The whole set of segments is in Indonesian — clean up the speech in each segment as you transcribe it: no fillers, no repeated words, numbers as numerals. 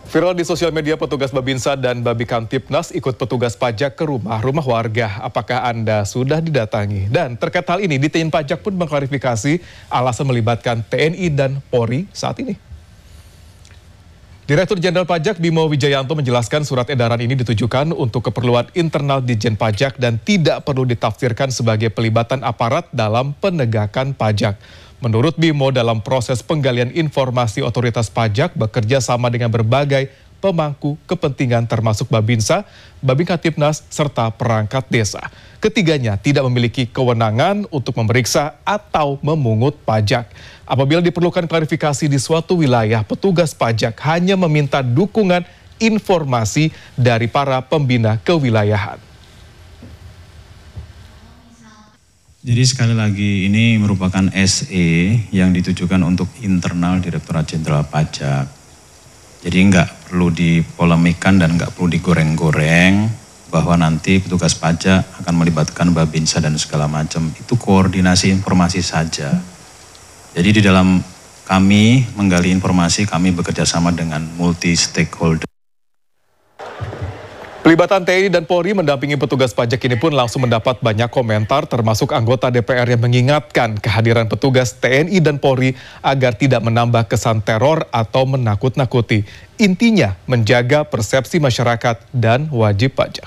Viral di sosial media, petugas Babinsa dan Babinkamtibnas ikut petugas pajak ke rumah-rumah warga. Apakah Anda sudah didatangi? Dan terkait hal ini, Ditjen Pajak pun mengklarifikasi alasan melibatkan TNI dan Polri saat ini. Direktur Jenderal Pajak Bimo Wijayanto menjelaskan surat edaran ini ditujukan untuk keperluan internal Ditjen Pajak dan tidak perlu ditafsirkan sebagai pelibatan aparat dalam penegakan pajak. Menurut Bimo, dalam proses penggalian informasi otoritas pajak bekerja sama dengan berbagai pemangku kepentingan termasuk Babinsa, Babinkamtibnas, serta perangkat desa. Ketiganya tidak memiliki kewenangan untuk memeriksa atau memungut pajak. Apabila diperlukan klarifikasi di suatu wilayah, petugas pajak hanya meminta dukungan informasi dari para pembina kewilayahan. Jadi sekali lagi ini merupakan SE yang ditujukan untuk internal Direktorat Jenderal Pajak. Jadi nggak perlu dipolemikan dan nggak perlu digoreng-goreng bahwa nanti petugas pajak akan melibatkan Babinsa dan segala macam. Itu koordinasi informasi saja. Jadi di dalam kami menggali informasi, kami bekerja sama dengan multi stakeholder. Pelibatan TNI dan Polri mendampingi petugas pajak ini pun langsung mendapat banyak komentar, termasuk anggota DPR yang mengingatkan kehadiran petugas TNI dan Polri agar tidak menambah kesan teror atau menakut-nakuti. Intinya menjaga persepsi masyarakat dan wajib pajak.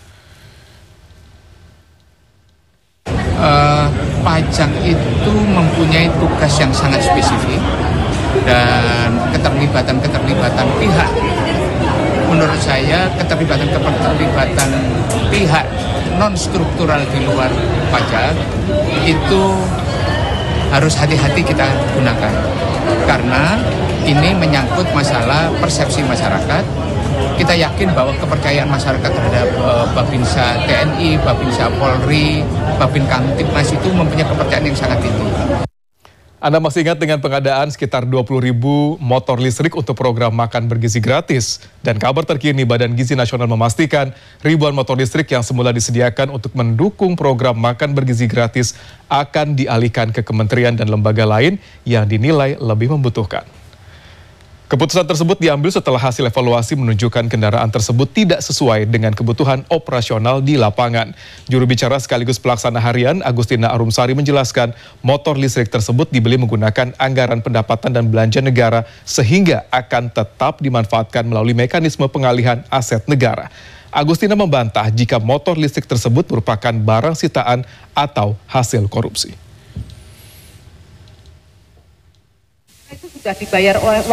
Pajak itu mempunyai tugas yang sangat spesifik dan keterlibatan pihak. Menurut saya keterlibatan pihak non-struktural di luar pajak itu harus hati-hati kita gunakan. Karena ini menyangkut masalah persepsi masyarakat. Kita yakin bahwa kepercayaan masyarakat terhadap Babinsa TNI, Babinsa Polri, Babinkamtibnas itu mempunyai kepercayaan yang sangat tinggi. Anda masih ingat dengan pengadaan sekitar 20.000 motor listrik untuk program makan bergizi gratis. Dan kabar terkini, Badan Gizi Nasional memastikan ribuan motor listrik yang semula disediakan untuk mendukung program makan bergizi gratis akan dialihkan ke kementerian dan lembaga lain yang dinilai lebih membutuhkan. Keputusan tersebut diambil setelah hasil evaluasi menunjukkan kendaraan tersebut tidak sesuai dengan kebutuhan operasional di lapangan. Juru bicara sekaligus pelaksana harian Agustina Arumsari menjelaskan motor listrik tersebut dibeli menggunakan anggaran pendapatan dan belanja negara sehingga akan tetap dimanfaatkan melalui mekanisme pengalihan aset negara. Agustina membantah jika motor listrik tersebut merupakan barang sitaan atau hasil korupsi. Itu sudah dibayar oleh